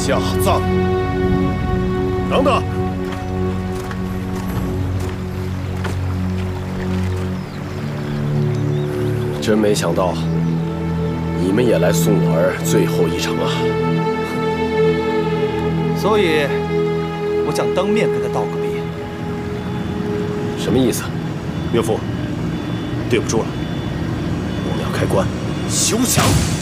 下葬。等等，真没想到，你们也来送我儿最后一程啊！ 所以，我想当面跟他道个别。 什么意思？岳父，对不住了，我们要开棺，休想！